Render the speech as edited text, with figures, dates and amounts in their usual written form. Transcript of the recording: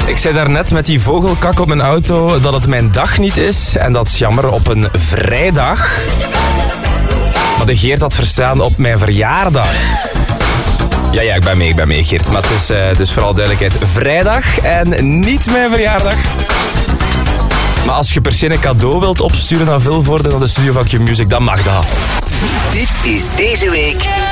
Ik zei daarnet met die vogelkak op mijn auto dat het mijn dag niet is. En dat is jammer, op een vrijdag. Maar de Geert had verstaan op mijn verjaardag. Ja, ik ben mee, Geert. Maar het is dus vooral duidelijkheid vrijdag en niet mijn verjaardag. Maar als je per se een cadeau wilt opsturen naar Vilvoorde, naar de studio van Q-Music, dan mag dat. Dit is deze week